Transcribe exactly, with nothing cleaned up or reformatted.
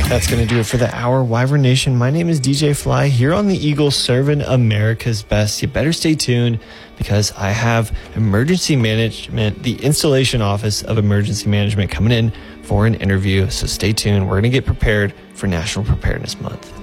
That's going to do it for the hour. Wyvern Nation, my name is D J Fly here on the Eagle serving America's best. You better stay tuned because I have emergency management, the installation office of emergency management coming in for an interview. So stay tuned. We're going to get prepared for National Preparedness Month.